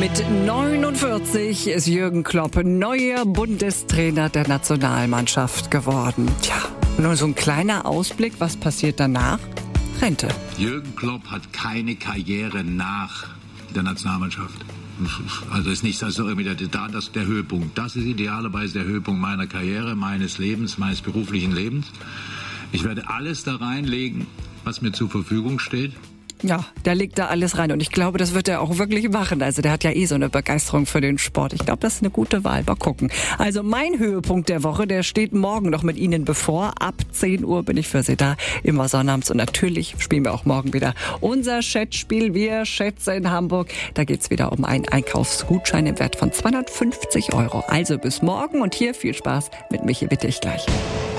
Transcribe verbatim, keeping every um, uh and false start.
Mit neunundvierzig ist Jürgen Klopp neuer Bundestrainer der Nationalmannschaft geworden. Tja, nur so ein kleiner Ausblick, was passiert danach? Rente. Jürgen Klopp hat keine Karriere nach der Nationalmannschaft. Also ist nicht so irgendwie der, das der Höhepunkt. Das ist idealerweise der Höhepunkt meiner Karriere, meines Lebens, meines beruflichen Lebens. Ich werde alles da reinlegen, was mir zur Verfügung steht. Ja, der legt da alles rein und ich glaube, das wird er auch wirklich machen. Also der hat ja eh so eine Begeisterung für den Sport. Ich glaube, das ist eine gute Wahl. Mal gucken. Also mein Höhepunkt der Woche, der steht morgen noch mit Ihnen bevor. Ab zehn Uhr bin ich für Sie da, immer sonnabends. Und natürlich spielen wir auch morgen wieder unser Schätzspiel. Wir schätzen in Hamburg. Da geht's wieder um einen Einkaufsgutschein im Wert von zweihundertfünfzig Euro. Also bis morgen und hier viel Spaß mit Michi Wittig gleich.